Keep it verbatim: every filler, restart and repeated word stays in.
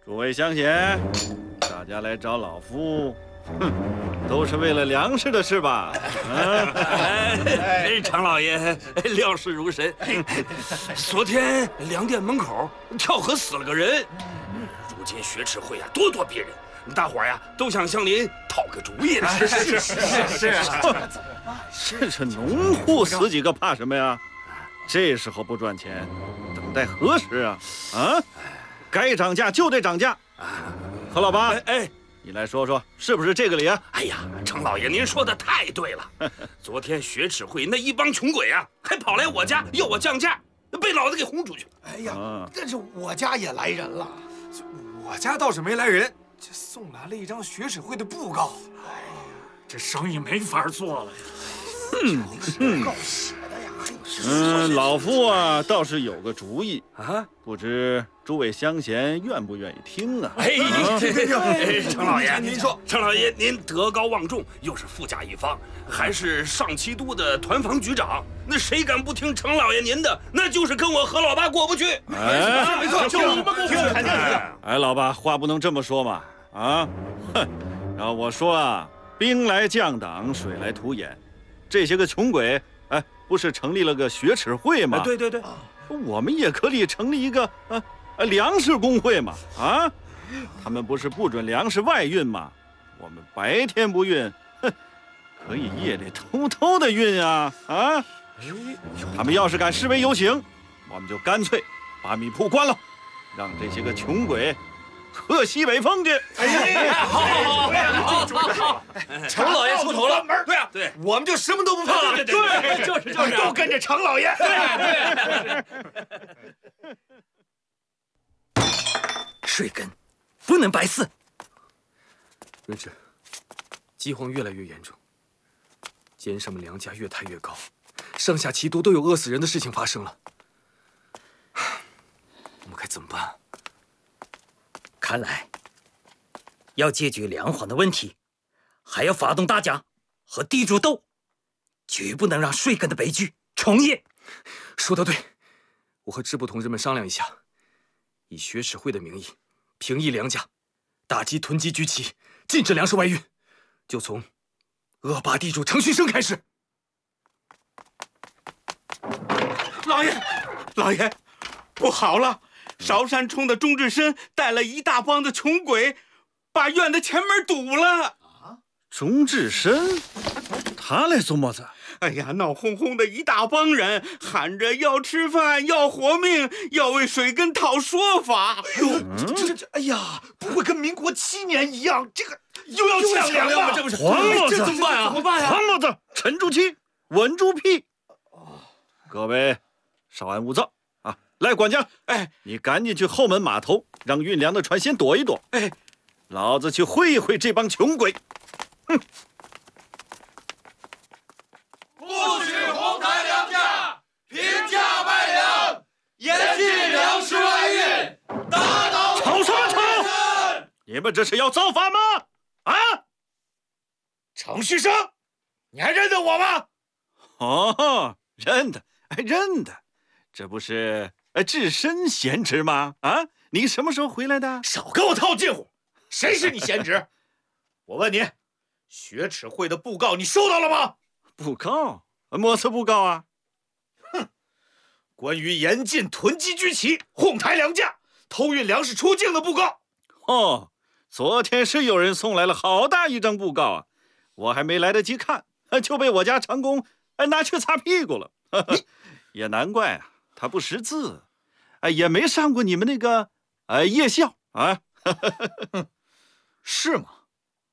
诸位乡贤，大家来找老夫，哼，都是为了粮食的事吧？啊！ 哎，常老爷料事如神。昨天粮店门口跳河死了个人，如今学赤会啊咄咄逼人，大伙儿呀都想向您讨个主意。 是是是是是这这农户死几个怕什么呀？这时候不赚钱，等待何时啊？啊！该涨价就得涨价。何老八， 哎哎。 你来说说，是不是这个理啊？ 哎呀，程老爷，您说的太对了。昨天学赤会那一帮穷鬼啊，还跑来我家要我降价，被老子给轰出去了。 哎呀，但是我家也来人了，我家倒是没来人，这送来了一张学赤会的布告。哎呀， 这生意没法做了呀。 嗯嗯， 告写的呀。 嗯，老夫啊倒是有个主意啊， 不知诸位乡贤愿不愿意听啊？ 哎， 听听听，程老爷， 您说， 程老爷，您德高望重，又是富甲一方，还是上七都的团防局长，那谁敢不听程老爷您的？那就是跟我何老八过不去。 哎， 没错，就是我们过不去，肯定是。 哎，老八，话不能这么说嘛！啊，哼，然后我说啊，兵来将挡，水来土掩，这些个穷鬼，哎，不是成立了个学赤会吗？ 对对对， 我们也可以成立一个啊。 呃，粮食工会嘛，啊，他们不是不准粮食外运吗？我们白天不运，哼，可以夜里偷偷的运啊，啊！他们要是敢示威游行，我们就干脆把米铺关了，让这些个穷鬼喝西北风去。 哎呀，好，好，好，好， 程老爷出头了， 对啊，对，我们就什么都不怕了， 对，就是就是， 都跟着程老爷。 对对。 税根不能白撕。润之，饥荒越来越严重，奸商们粮价越抬越高，上下七都都有饿死人的事情发生了。我们该怎么办？ 看来要解决粮荒的问题，还要发动大家和地主斗，绝不能让税根的悲剧重演。 说得对，我和支部同志们商量一下，以学赤会的名义。 平抑粮价，打击囤积居奇，禁止粮食外运，就从恶霸地主程旭生开始。 老爷，老爷，不好了！韶山冲的钟志深带了一大帮的穷鬼，把院的前门堵了。 啊，钟志深，他来做么子？ 哎呀，闹哄哄的一大帮人，喊着要吃饭、要活命、要为水根讨说法。 哎呦，这这这，哎呀，不会跟民国七年一样，这个又要抢粮了？ 这不是黄帽子， 这怎么办啊？怎么办呀？ 黄帽子，沉住气，稳住屁。各位，稍安勿躁啊！来，管家， 哎， 你赶紧去后门码头，让运粮的船先躲一躲。 哎， 老子去会一会这帮穷鬼。哼！ 不许哄抬粮价，平价卖粮，严禁粮食外运，打倒吵什么吵？你们这是要造反吗？啊！ 程旭生，你还认得我吗？ 哦，认得，哎，认得，这不是呃置身贤侄吗？啊，你什么时候回来的？ 少跟我套近乎，谁是你贤侄？我问你，学赤会的布告你收到了吗？ 布告？么次布告啊？ 哼，关于严禁囤积居奇、哄抬粮价、偷运粮食出境的布告。 哦，昨天是有人送来了好大一张布告啊，我还没来得及看，就被我家长工哎拿去擦屁股了。也难怪啊，他不识字，哎，也没上过你们那个呃夜校啊。 是吗？